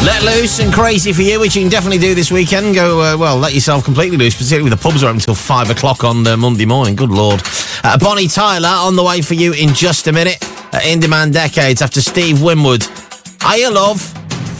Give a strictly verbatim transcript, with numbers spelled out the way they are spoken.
Let loose and crazy for you, which you can definitely do this weekend. Go, uh, well, let yourself completely loose, particularly with the pubs are open until five o'clock on uh, Monday morning. Good Lord. Uh, Bonnie Tyler on the way for you in just a minute. Uh, In Demand Decades after Steve Winwood. Hiya, love.